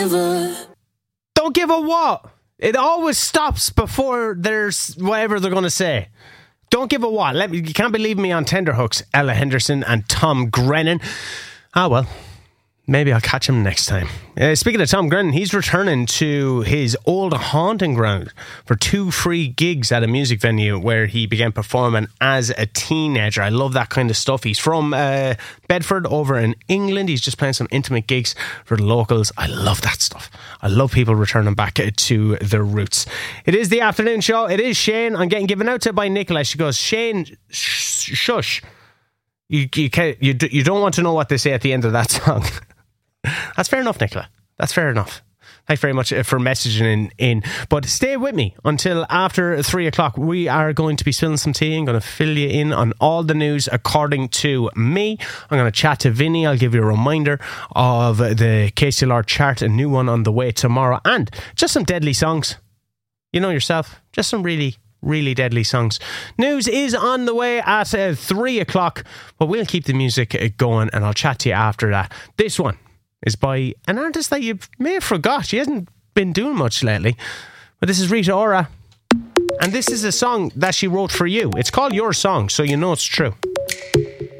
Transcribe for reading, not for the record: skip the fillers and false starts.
Don't give a what? It always stops before there's whatever they're going to say. Don't give a what? You can't be leaving me on tenterhooks, Ella Henderson and Tom Grennan. Ah, well, maybe I'll catch him next time. Speaking of Tom Grennan, he's returning to his old haunting ground for 2 free gigs at a music venue where he began performing as a teenager. I love that kind of stuff. He's from Bedford over in England. He's just playing some intimate gigs for the locals. I love that stuff. I love people returning back to their roots. It is the afternoon show. It is Shane. I'm getting given out to by Nicola. She goes, Shane, shush. You don't want to know what they say at the end of that song. That's fair enough, Nicola. That's fair enough. Thanks very much for messaging in. But stay with me until after 3 o'clock. We are going to be spilling some tea. I'm going to fill you in on all the news according to me. I'm going to chat to Vinny. I'll give you a reminder of the KCLR chart, a new one on the way tomorrow. And just some deadly songs. You know yourself. Just some really deadly songs. News is on the way at 3 o'clock. But we'll keep the music going and I'll chat to you after that. This one is by an artist that you may have forgot. She hasn't been doing much lately. But this is Rita Ora. And this is a song that she wrote for you. It's called Your Song, so you know it's true.